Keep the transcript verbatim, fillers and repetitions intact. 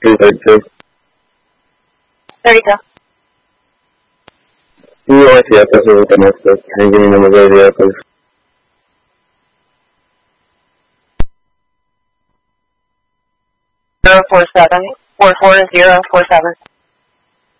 three thirty-two. thirty-two. Do you want to see if this is domestic? Can you give me the number of the vehicle, please? zero four seven four four zero four seven.